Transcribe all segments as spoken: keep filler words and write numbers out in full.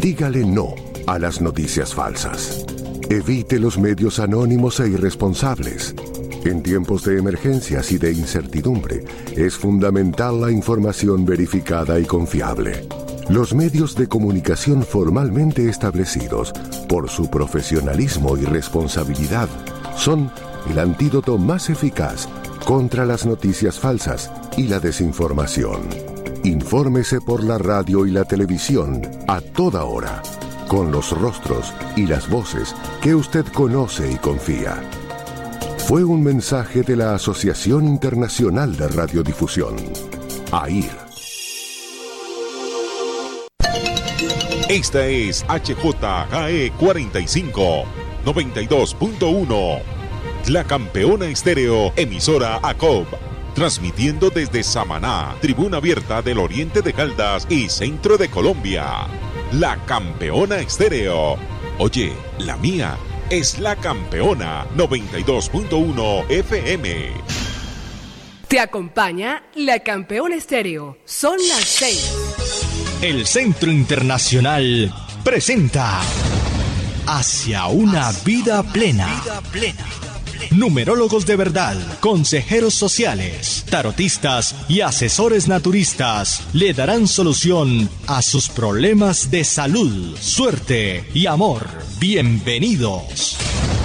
Dígale no a las noticias falsas. Evite los medios anónimos e irresponsables. En tiempos de emergencias y de incertidumbre, es fundamental la información verificada y confiable. Los medios de comunicación formalmente establecidos, por su profesionalismo y responsabilidad, son el antídoto más eficaz contra las noticias falsas y la desinformación. Infórmese por la radio y la televisión a toda hora, con los rostros y las voces que usted conoce y confía. Fue un mensaje de la Asociación Internacional de Radiodifusión, A I R. Esta es H J K E cuarenta y cinco, noventa y dos punto uno. La Campeona Estéreo, emisora A C O B. Transmitiendo desde Samaná, tribuna abierta del oriente de Caldas y centro de Colombia. La Campeona Estéreo. Oye, la mía es La Campeona noventa y dos punto uno F M. Te acompaña La Campeona Estéreo. Son las seis. El Centro Internacional presenta Hacia una vida plena. Vida plena. Numerólogos de verdad, consejeros sociales, tarotistas y asesores naturistas le darán solución a sus problemas de salud, suerte y amor. Bienvenidos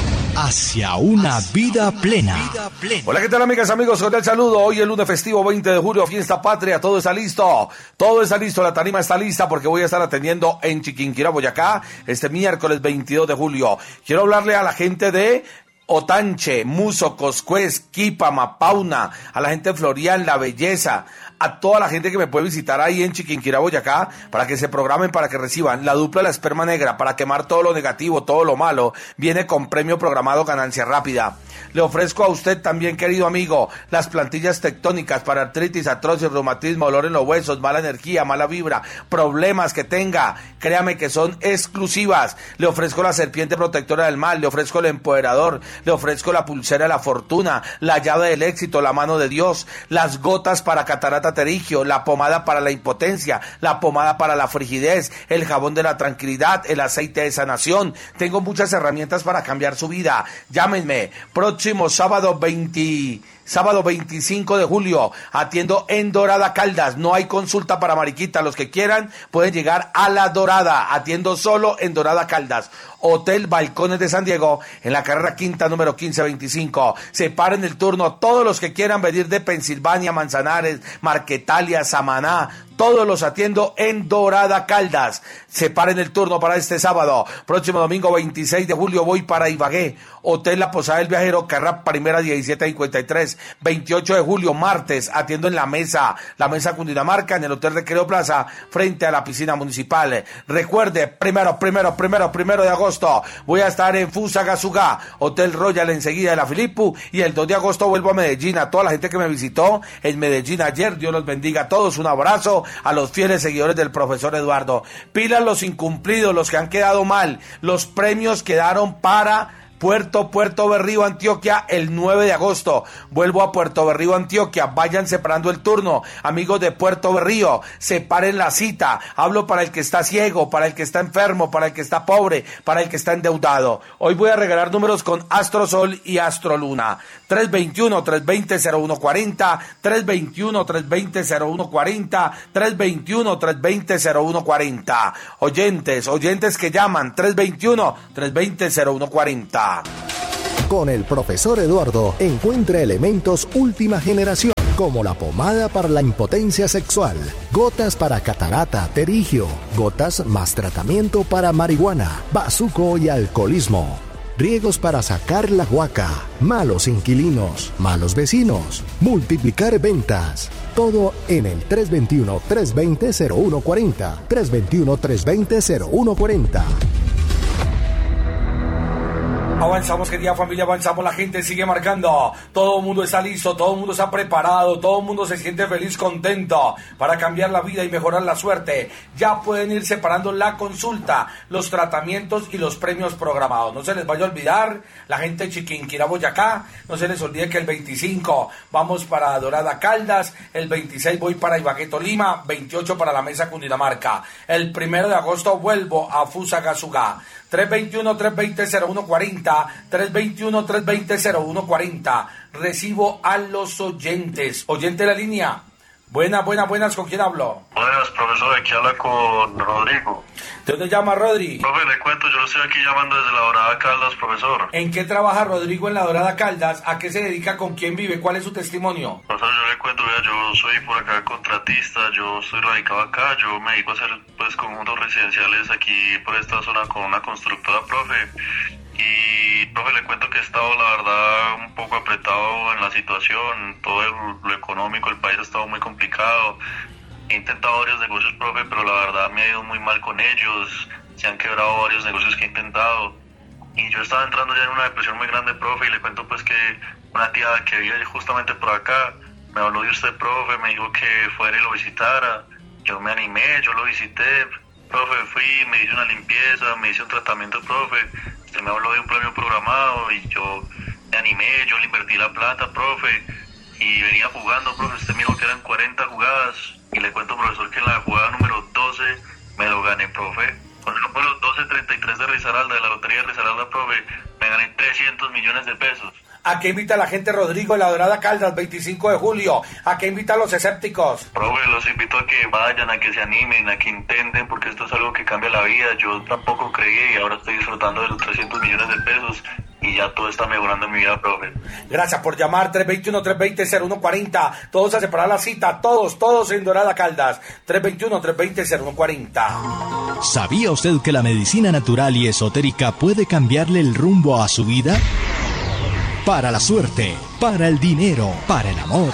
hacia una vida plena. Hola, ¿qué tal, amigas, amigos? Con el saludo. Hoy el lunes festivo veinte de julio, fiesta patria. Todo está listo. Todo está listo. La tarima está lista porque voy a estar atendiendo en Chiquinquirá, Boyacá, este miércoles veintidós de julio. Quiero hablarle a la gente de Otanche, Muso, Coscuez, Quipa, Mapauna, a la gente de Florian, La Belleza, a toda la gente que me puede visitar ahí en Chiquinquirá, Boyacá, para que se programen, para que reciban la dupla de la esperma negra, para quemar todo lo negativo, todo lo malo. Viene con premio programado, ganancia rápida. Le ofrezco a usted también, querido amigo, las plantillas tectónicas para artritis, artrosis, reumatismo, dolor en los huesos, mala energía, mala vibra, problemas que tenga. Créame que son exclusivas. Le ofrezco la serpiente protectora del mal, le ofrezco el empoderador, le ofrezco la pulsera de la fortuna, la llave del éxito, la mano de Dios, las gotas para catarata terigio, la pomada para la impotencia, la pomada para la frigidez, el jabón de la tranquilidad, el aceite de sanación. Tengo muchas herramientas para cambiar su vida. Llámenme. Próximo sábado veinte, sábado veinticinco de julio, atiendo en Dorada, Caldas. No hay consulta para mariquita. Los que quieran pueden llegar a La Dorada. Atiendo solo en Dorada, Caldas. Hotel Balcones de San Diego, en la carrera quinta número quince veinticinco. Separen el turno todos los que quieran venir de Pensilvania, Manzanares, Marquetalia, Samaná. Todos los atiendo en Dorada, Caldas. Separen el turno para este sábado. Próximo domingo veintiséis de julio voy para Ibagué. Hotel La Posada del Viajero, carrera primera diecisiete cincuenta y tres. veintiocho de julio, martes, atiendo en La Mesa. La Mesa Cundinamarca, en el Hotel Recreo Plaza, frente a la piscina municipal. Recuerde, primero, primero, primero, primero de agosto, voy a estar en Fusagasugá, Hotel Royal enseguida de la Filipu. Y el dos de agosto vuelvo a Medellín. A toda la gente que me visitó en Medellín ayer, Dios los bendiga a todos. Un abrazo a los fieles seguidores del profesor Eduardo. Pilas los incumplidos, los que han quedado mal. Los premios quedaron para Puerto, Puerto Berrío, Antioquia, el nueve de agosto. Vuelvo a Puerto Berrío, Antioquia. Vayan separando el turno. Amigos de Puerto Berrío, separen la cita. Hablo para el que está ciego, para el que está enfermo, para el que está pobre, para el que está endeudado. Hoy voy a regalar números con Astrosol y Astroluna. tres veintiuno, tres veinte, cero uno cuarenta, tres veintiuno, tres veinte, cero uno cuarenta, tres veintiuno, tres veinte, cero uno cuarenta. Oyentes, oyentes que llaman, tres veintiuno, tres veinte, cero uno cuarenta. Con el profesor Eduardo encuentra elementos última generación, como la pomada para la impotencia sexual, gotas para catarata, terigio, gotas más tratamiento para marihuana, bazuco y alcoholismo, riegos para sacar la huaca, malos inquilinos, malos vecinos, multiplicar ventas. Todo en el tres veintiuno, tres veinte, cero uno cuarenta, tres veintiuno, tres veinte, cero uno cuarenta. Avanzamos, querida familia, avanzamos, la gente sigue marcando, todo el mundo está listo, todo el mundo está preparado, todo el mundo se siente feliz, contento para cambiar la vida y mejorar la suerte. Ya pueden ir separando la consulta, los tratamientos y los premios programados. No se les vaya a olvidar, la gente de Chiquinquirá, Boyacá, no se les olvide que el veinticinco vamos para Dorada Caldas, el veintiséis voy para Ibagué, Tolima, veintiocho para la Mesa, Cundinamarca. El primero de agosto vuelvo a Fusagasugá. tres dos uno, tres dos cero, cero uno cuatro cero, tres dos uno, tres dos cero, cero uno cuatro cero. Recibo a los oyentes. Oyente de la línea. Buenas, buenas, buenas. ¿Con quién hablo? Buenas, profesor. Aquí habla con Rodrigo. ¿De dónde llama Rodri? Profe, le cuento, yo lo estoy aquí llamando desde la Dorada Caldas, profesor. ¿En qué trabaja Rodrigo en la Dorada Caldas? ¿A qué se dedica? ¿Con quién vive? ¿Cuál es su testimonio? Profesor, yo le cuento, vea, yo soy por acá contratista, yo estoy radicado acá, yo me dedico a hacer pues conjuntos residenciales aquí por esta zona con una constructora, profe. Y, profe, le cuento que he estado, la verdad, un poco apretado en la situación, todo el, lo económico, el país ha estado muy complicado. He intentado varios negocios, profe, pero la verdad me ha ido muy mal con ellos, se han quebrado varios negocios que he intentado. Y yo estaba entrando ya en una depresión muy grande, profe, y le cuento pues que una tía que vive justamente por acá me habló de usted, profe, me dijo que fuera y lo visitara. Yo me animé, yo lo visité, profe, fui, me hice una limpieza, me hice un tratamiento, profe. Usted me habló de un premio programado y yo me animé, yo le invertí la plata, profe, y venía jugando, profe. Usted me dijo que eran cuarenta jugadas y le cuento, profesor, que en la jugada número doce me lo gané, profe. Con el número doce treinta y tres de Risaralda, de la lotería de Risaralda, profe, me gané trescientos millones de pesos. ¿A qué invita la gente, Rodrigo, en la Dorada Caldas, veinticinco de julio? ¿A qué invita a los escépticos? Profe, los invito a que vayan, a que se animen, a que intenten, porque esto es algo que cambia la vida. Yo tampoco creí y ahora estoy disfrutando de los trescientos millones de pesos y ya todo está mejorando en mi vida, profe. Gracias por llamar, tres dos uno, tres dos cero, cero uno cuatro cero. Todos a separar la cita, todos, todos en Dorada Caldas. tres dos uno, tres dos cero, cero uno cuatro cero. ¿Sabía usted que la medicina natural y esotérica puede cambiarle el rumbo a su vida? Para la suerte, para el dinero, para el amor.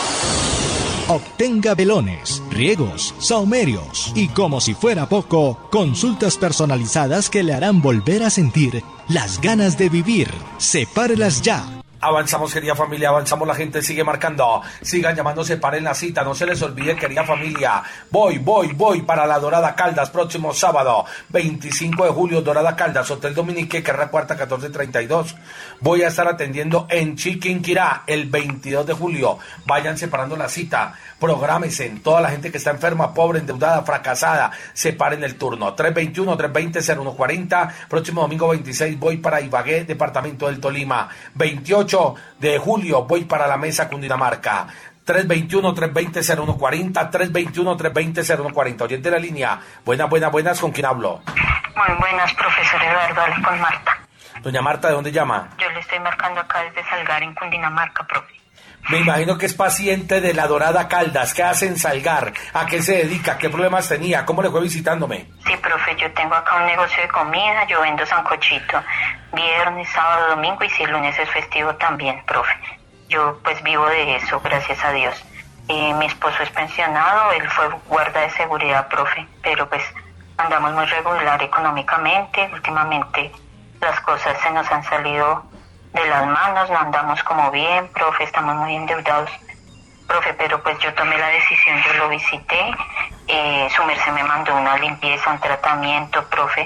Obtenga velones, riegos, saumerios y, como si fuera poco, consultas personalizadas que le harán volver a sentir las ganas de vivir. Sepárelas ya. Avanzamos, querida familia, avanzamos, la gente sigue marcando. Sigan llamando, separen la cita, no se les olvide, querida familia. Voy, voy, voy para la Dorada Caldas, próximo sábado, veinticinco de julio, Dorada Caldas, Hotel Dominique, Carrera Cuarta, catorce treinta y dos. Voy a estar atendiendo en Chiquinquirá el veintidós de julio. Vayan separando la cita, prográmense. Toda la gente que está enferma, pobre, endeudada, fracasada, separen el turno. tres dos uno, tres dos cero, cero uno cuatro cero. Próximo domingo veintiséis voy para Ibagué, departamento del Tolima. veintiocho de julio voy para la Mesa, Cundinamarca. tres dos uno, tres dos cero, cero uno cuatro cero, tres dos uno, tres dos cero, cero uno cuatro cero. Oyente de la línea. Buenas, buenas, buenas. ¿Con quién hablo? Muy buenas, profesor Eduardo. Hablo con Marta. Doña Marta, ¿de dónde llama? Yo le estoy marcando acá desde Salgar, en Cundinamarca, profe. Me imagino que es paciente de la Dorada Caldas. ¿Qué hace en Salgar? ¿A qué se dedica? ¿Qué problemas tenía? ¿Cómo le fue visitándome? Sí, profe, yo tengo acá un negocio de comida, yo vendo sancochito viernes, sábado, domingo y si el lunes es festivo también, profe. Yo pues vivo de eso, gracias a Dios. Eh, mi esposo es pensionado, él fue guarda de seguridad, profe, pero pues andamos muy regular económicamente. Últimamente las cosas se nos han salido de las manos, no andamos como bien, profe, estamos muy endeudados, profe, pero pues yo tomé la decisión, yo lo visité, eh, su merced me mandó una limpieza, un tratamiento, profe,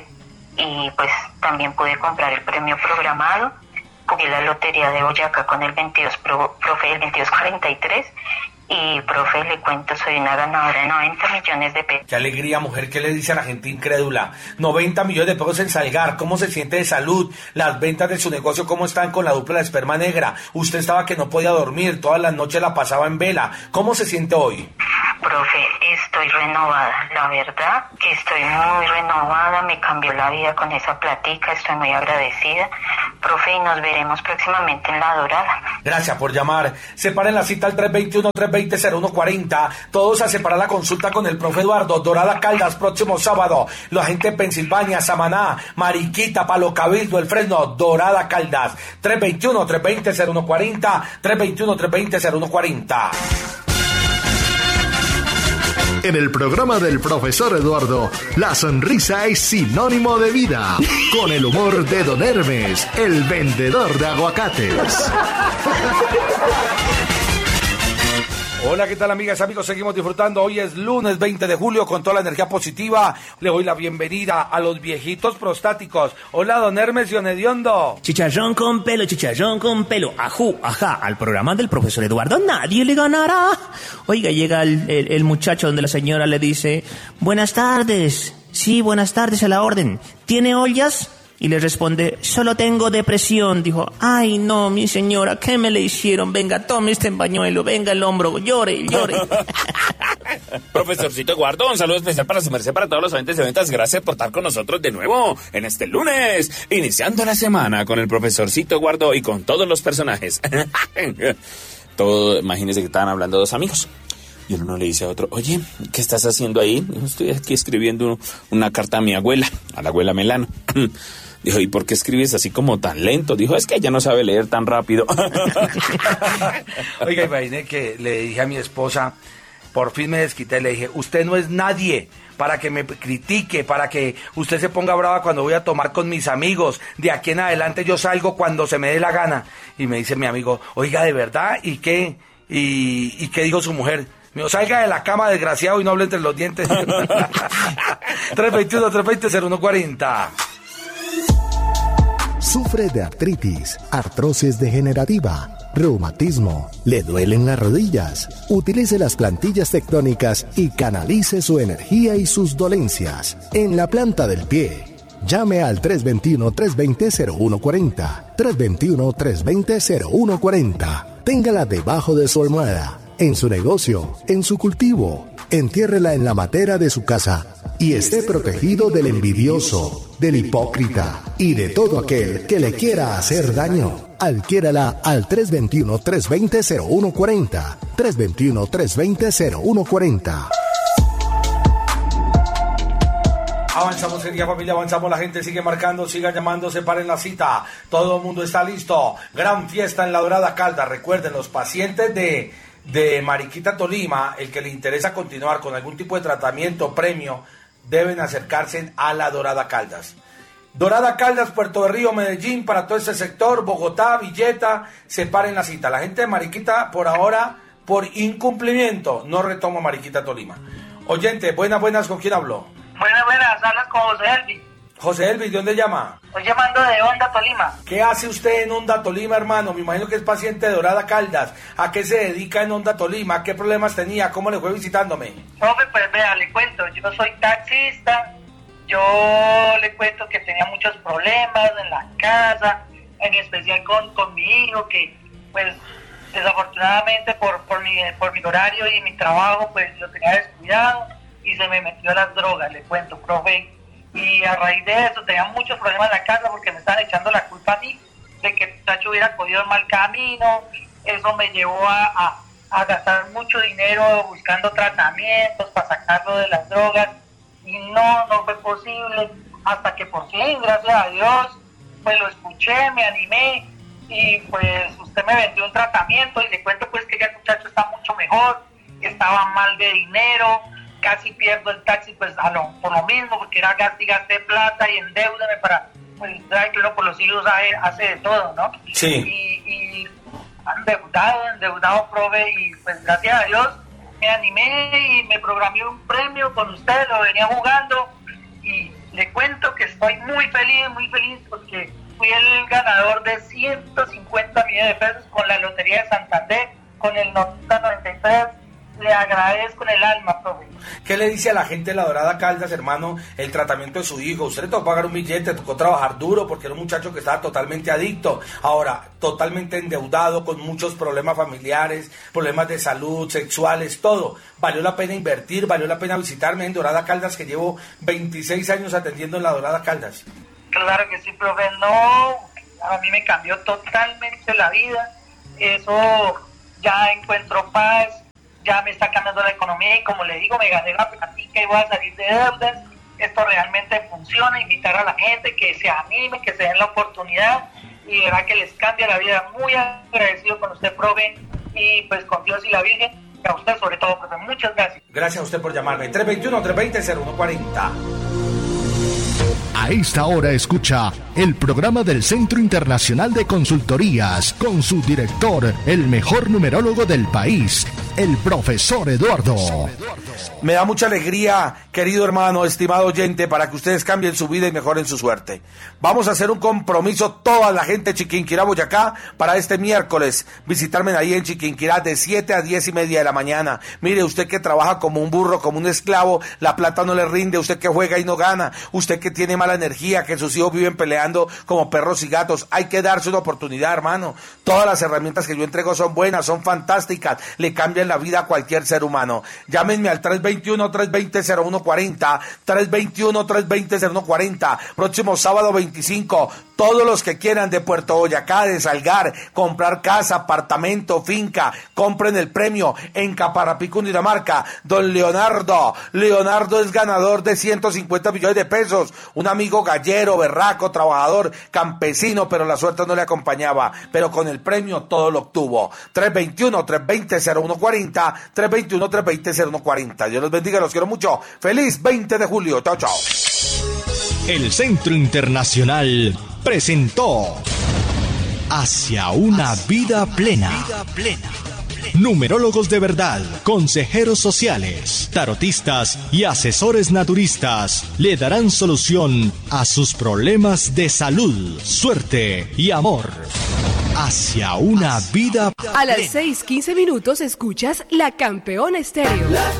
y pues también pude comprar el premio programado, jugué la lotería de Boyacá con el veintidós, pro, profe, el veintidós cuarenta y tres, y profe, le cuento, soy una ganadora de noventa millones de pesos. Qué alegría, mujer, ¿qué le dice a la gente incrédula? noventa millones de pesos en Salgar, ¿cómo se siente de salud? Las ventas de su negocio, ¿cómo están con la dupla de esperma negra? Usted estaba que no podía dormir, todas las noches la pasaba en vela. ¿Cómo se siente hoy? Profe, estoy renovada, la verdad que estoy muy renovada, me cambió la vida con esa platica, estoy muy agradecida, profe, y nos veremos próximamente en La Dorada. Gracias por llamar. Separen la cita al tres dos uno, tres dos cero, cero uno cuatro cero, todos a separar la consulta con el profe Eduardo. Dorada Caldas, próximo sábado, la gente de Pensilvania, Samaná, Mariquita, Palo Cabildo, El Fresno, Dorada Caldas, tres dos uno, tres dos cero, cero uno cuatro cero, tres dos uno, tres dos cero, cero uno cuatro cero. En el programa del profesor Eduardo, la sonrisa es sinónimo de vida. Con el humor de Don Hermes, el vendedor de aguacates. Hola, ¿qué tal, amigas, amigos? Seguimos disfrutando. Hoy es lunes veinte de julio con toda la energía positiva. Le doy la bienvenida a los viejitos prostáticos. Hola, don Hermes y don Hediondo. Chicharrón con pelo, chicharrón con pelo. Ajú, ajá, al programa del profesor Eduardo nadie le ganará. Oiga, llega el, el, el muchacho donde la señora le dice: buenas tardes. Sí, buenas tardes, a la orden. ¿Tiene ollas? Y le responde: solo tengo depresión. Dijo: ay, no, mi señora, ¿qué me le hicieron? Venga, tome este pañuelo, venga el hombro, llore, llore. Profesorcito Eduardo, un saludo especial para su merced, para todos los oyentes de ventas. Gracias por estar con nosotros de nuevo en este lunes, iniciando la semana con el profesorcito Eduardo y con todos los personajes. Todo, imagínense que estaban hablando dos amigos. Y uno le dice a otro: oye, ¿qué estás haciendo ahí? Estoy aquí escribiendo una carta a mi abuela, a la abuela Melano. Dijo: ¿y por qué escribes así como tan lento? Dijo: es que ella no sabe leer tan rápido. Oiga, imaginé que le dije a mi esposa, por fin me desquité, le dije: usted no es nadie para que me critique, para que usted se ponga brava cuando voy a tomar con mis amigos. De aquí en adelante yo salgo cuando se me dé la gana. Y me dice mi amigo: oiga, ¿de verdad? ¿Y qué? ¿Y, y qué dijo su mujer? Me dijo: salga de la cama, desgraciado, y no hable entre los dientes. tres veintiuno, tres veinte, cero uno cuarenta. Sufre de artritis, artrosis degenerativa, reumatismo, le duelen las rodillas. Utilice las plantillas tectónicas y canalice su energía y sus dolencias en la planta del pie. Llame al tres dos uno, tres dos cero, cero uno cuatro cero, tres dos uno, tres dos cero, cero uno cuatro cero. Téngala debajo de su almohada, en su negocio, en su cultivo. Entiérrela en la matera de su casa y esté protegido del envidioso, del hipócrita y de todo aquel que le quiera hacer daño. Adquiérala al tres dos uno, tres dos cero, cero uno cuatro cero, tres dos uno, tres dos cero, cero uno cuatro cero. Avanzamos, querida familia, avanzamos, la gente sigue marcando, siga llamando, separen la cita, todo el mundo está listo. Gran fiesta en La Dorada Caldas. Recuerden, los pacientes de, de Mariquita Tolima, el que le interesa continuar con algún tipo de tratamiento premio, deben acercarse a La Dorada Caldas. Dorada Caldas, Puerto de Río, Medellín, para todo este sector, Bogotá, Villeta, separen la cita. La gente de Mariquita, por ahora, por incumplimiento, no retoma Mariquita Tolima. Oyente, buenas, buenas, ¿con quién habló? Buenas, buenas, hablas con José Elvis. José Elvis, ¿de dónde llama? Estoy llamando de Honda, Tolima. ¿Qué hace usted en Honda, Tolima, hermano? Me imagino que es paciente de Dorada Caldas. ¿A qué se dedica en Honda, Tolima? ¿Qué problemas tenía? ¿Cómo le fue visitándome? Profe, pues vea, le cuento, yo soy taxista, yo le cuento que tenía muchos problemas en la casa, en especial con, con mi hijo, que pues desafortunadamente por, por, mi, por mi horario y mi trabajo, pues lo tenía descuidado y se me metió a las drogas, le cuento, profe. Y a raíz de eso tenía muchos problemas en la casa porque me estaban echando la culpa a mí de que el muchacho hubiera cogido el mal camino. Eso me llevó a, a, a gastar mucho dinero buscando tratamientos para sacarlo de las drogas y no, no fue posible hasta que por fin, gracias a Dios, pues lo escuché, me animé y pues usted me vendió un tratamiento y le cuento pues que ya el muchacho está mucho mejor, estaba mal de dinero, casi pierdo el taxi pues a lo, por lo mismo, porque era gasto y gasté plata y endeudame para, pues sabe que uno por los hijos hace, hace de todo, ¿no? Sí. Y, y endeudado, endeudado, profe, y pues gracias a Dios me animé y me programé un premio con usted, lo venía jugando y le cuento que estoy muy feliz, muy feliz porque fui el ganador de ciento cincuenta millones de pesos con la Lotería de Santander, con el Nota noventa y tres. Le agradezco en el alma, profe. ¿Qué le dice a la gente de La Dorada Caldas, hermano, el tratamiento de su hijo? Usted le tocó pagar un billete, tocó trabajar duro porque era un muchacho que estaba totalmente adicto, ahora totalmente endeudado, con muchos problemas familiares, problemas de salud, sexuales, todo. Valió la pena invertir, valió la pena visitarme en Dorada Caldas, que llevo veintiséis años atendiendo en La Dorada Caldas. Claro que sí, profe, no, a mí me cambió totalmente la vida, eso ya encuentro paz, ya me está cambiando la economía y como le digo, me gané la platica y voy a salir de deudas. Esto realmente funciona, invitar a la gente que se anime, que se den la oportunidad y verá que les cambia la vida. Muy agradecido con usted, profe, y pues con Dios y la Virgen, A usted sobre todo, profe. Muchas gracias. Gracias a usted por llamarme. tres veintiuno, tres veinte, cero uno cuarenta. A esta hora escucha el programa del Centro Internacional de Consultorías con su director, el mejor numerólogo del país, el profesor Eduardo. Me da mucha alegría, querido hermano, estimado oyente, para que ustedes cambien su vida y mejoren su suerte. Vamos a hacer un compromiso, toda la gente de Chiquinquirá, Boyacá, para este miércoles. Visitarme ahí en Chiquinquirá de siete a diez y media de la mañana. Mire, usted que trabaja como un burro, como un esclavo, la plata no le rinde. Usted que juega y no gana. Usted que tiene mala energía, que sus hijos viven peleando como perros y gatos. Hay que darse una oportunidad, hermano. Todas las herramientas que yo entrego son buenas, son fantásticas. Le cambian la vida a cualquier ser humano. Llámenme al tres veintiuno, tres veinte, cero uno cuarenta, tres veintiuno, tres veinte, cero uno cuarenta. Próximo sábado veinticinco, todos los que quieran de Puerto Boyacá, de Salgar, comprar casa, apartamento, finca, compren el premio en Caparapí, Cundinamarca. Don Leonardo, Leonardo es ganador de ciento cincuenta millones de pesos. Un amigo gallero, berraco, trabajador, campesino, pero la suerte no le acompañaba. Pero con el premio todo lo obtuvo. tres veintiuno, tres veinte, cero uno cuarenta, tres veintiuno, tres veinte, cero uno cuarenta. Dios los bendiga, los quiero mucho. Feliz veinte de julio. Chao, chao. El Centro Internacional presentó Hacia una vida plena. Numerólogos de verdad, consejeros sociales, tarotistas y asesores naturistas le darán solución a sus problemas de salud, suerte y amor. Hacia una vida plena. A las seis quince minutos escuchas La Campeona Estéreo.